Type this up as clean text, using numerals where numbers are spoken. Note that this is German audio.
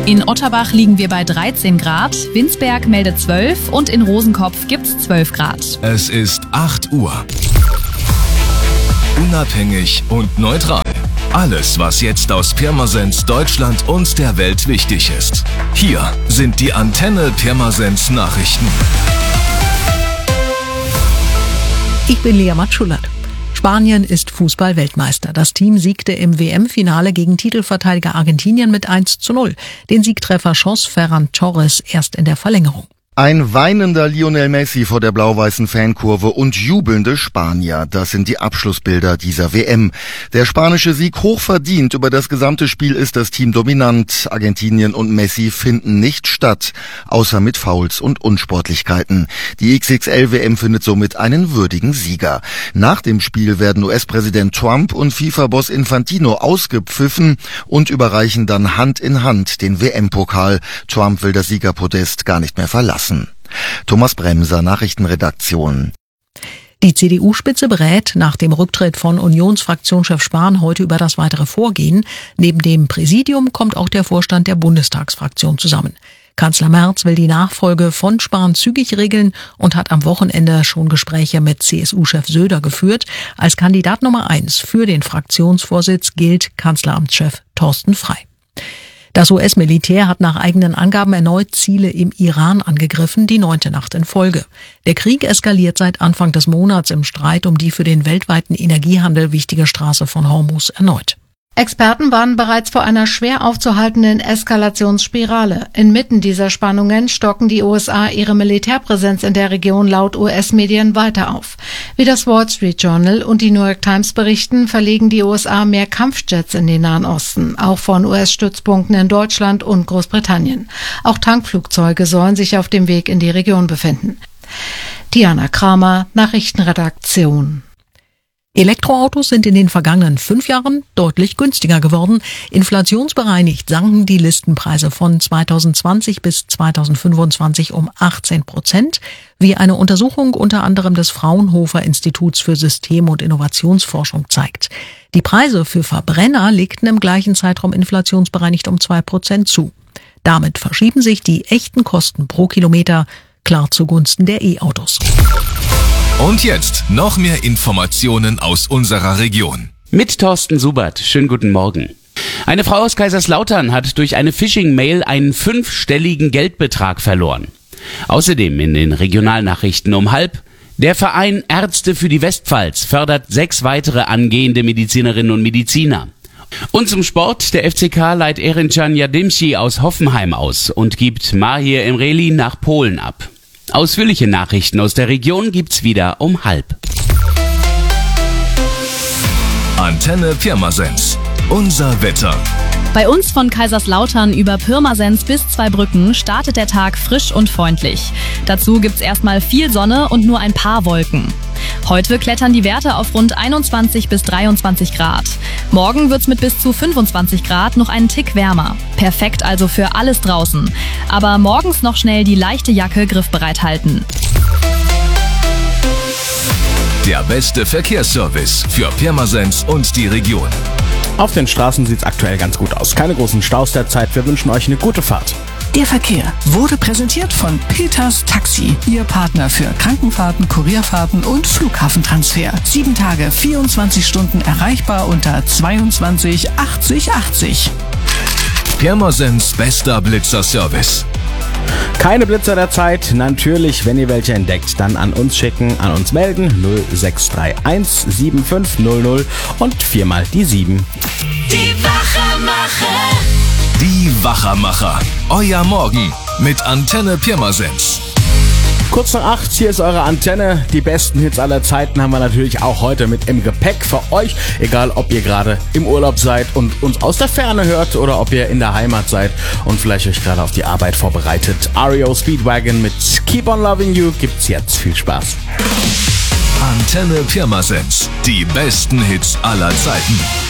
In Otterbach liegen wir bei 13 Grad, Winsberg meldet 12 und in Rosenkopf gibt's 12 Grad. Es ist 8 Uhr. Unabhängig und neutral. Alles, was jetzt aus Pirmasens, Deutschland und der Welt wichtig ist. Hier sind die Antenne Pirmasens Nachrichten. Ich bin Lea Matschulat. Spanien ist Fußball-Weltmeister. Das Team siegte im WM-Finale gegen Titelverteidiger Argentinien mit 1:0. Den Siegtreffer schoss Ferran Torres erst in der Verlängerung. Ein weinender Lionel Messi vor der blau-weißen Fankurve und jubelnde Spanier. Das sind die Abschlussbilder dieser WM. Der spanische Sieg hochverdient. Über das gesamte Spiel ist das Team dominant. Argentinien und Messi finden nicht statt, außer mit Fouls und Unsportlichkeiten. Die XXL-WM findet somit einen würdigen Sieger. Nach dem Spiel werden US-Präsident Trump und FIFA-Boss Infantino ausgepfiffen und überreichen dann Hand in Hand den WM-Pokal. Trump will das Siegerpodest gar nicht mehr verlassen. Thomas Bremser, Nachrichtenredaktion. Die CDU-Spitze berät nach dem Rücktritt von Unionsfraktionschef Spahn heute über das weitere Vorgehen. Neben dem Präsidium kommt auch der Vorstand der Bundestagsfraktion zusammen. Kanzler Merz will die Nachfolge von Spahn zügig regeln und hat am Wochenende schon Gespräche mit CSU-Chef Söder geführt. Als Kandidat Nummer 1 für den Fraktionsvorsitz gilt Kanzleramtschef Thorsten Frey. Das US-Militär hat nach eigenen Angaben erneut Ziele im Iran angegriffen, die 9. Nacht in Folge. Der Krieg eskaliert seit Anfang des Monats im Streit um die für den weltweiten Energiehandel wichtige Straße von Hormuz erneut. Experten warnen bereits vor einer schwer aufzuhaltenden Eskalationsspirale. Inmitten dieser Spannungen stocken die USA ihre Militärpräsenz in der Region laut US-Medien weiter auf. Wie das Wall Street Journal und die New York Times berichten, verlegen die USA mehr Kampfjets in den Nahen Osten, auch von US-Stützpunkten in Deutschland und Großbritannien. Auch Tankflugzeuge sollen sich auf dem Weg in die Region befinden. Diana Kramer, Nachrichtenredaktion. Elektroautos sind in den vergangenen 5 Jahren deutlich günstiger geworden. Inflationsbereinigt sanken die Listenpreise von 2020 bis 2025 um 18%, wie eine Untersuchung unter anderem des Fraunhofer Instituts für System- und Innovationsforschung zeigt. Die Preise für Verbrenner legten im gleichen Zeitraum inflationsbereinigt um 2% zu. Damit verschieben sich die echten Kosten pro Kilometer klar zugunsten der E-Autos. Und jetzt noch mehr Informationen aus unserer Region. Mit Thorsten Subert. Schönen guten Morgen. Eine Frau aus Kaiserslautern hat durch eine Phishing-Mail einen 5-stelligen Geldbetrag verloren. Außerdem in den Regionalnachrichten um 12:30: Der Verein Ärzte für die Westpfalz fördert 6 weitere angehende Medizinerinnen und Mediziner. Und zum Sport: Der FCK leiht Erincan Yadimci aus Hoffenheim aus und gibt Mahir Emreli nach Polen ab. Ausführliche Nachrichten aus der Region gibt's wieder um 12:30. Antenne Pirmasens. Unser Wetter. Bei uns von Kaiserslautern über Pirmasens bis Zweibrücken startet der Tag frisch und freundlich. Dazu gibt's erstmal viel Sonne und nur ein paar Wolken. Heute klettern die Werte auf rund 21 bis 23 Grad. Morgen wird's mit bis zu 25 Grad noch einen Tick wärmer. Perfekt also für alles draußen. Aber morgens noch schnell die leichte Jacke griffbereit halten. Der beste Verkehrsservice für Pirmasens und die Region. Auf den Straßen sieht's aktuell ganz gut aus. Keine großen Staus derzeit. Wir wünschen euch eine gute Fahrt. Der Verkehr wurde präsentiert von Peters Taxi, Ihr Partner für Krankenfahrten, Kurierfahrten und Flughafentransfer. 7 Tage, 24 Stunden erreichbar unter 22 80 80. Pirmasens bester Blitzerservice. Keine Blitzer der Zeit. Natürlich, wenn ihr welche entdeckt, dann an uns schicken, an uns melden. 0631 7500 und 4 mal die 7. Die Wachermacher. Die Wachermacher. Euer Morgen mit Antenne Pirmasens. Kurz nach 8, hier ist eure Antenne. Die besten Hits aller Zeiten haben wir natürlich auch heute mit im Gepäck für euch. Egal, ob ihr gerade im Urlaub seid und uns aus der Ferne hört oder ob ihr in der Heimat seid und vielleicht euch gerade auf die Arbeit vorbereitet. REO Speedwagon mit Keep on Loving You gibt's jetzt. Viel Spaß. Antenne Pirmasens. Die besten Hits aller Zeiten.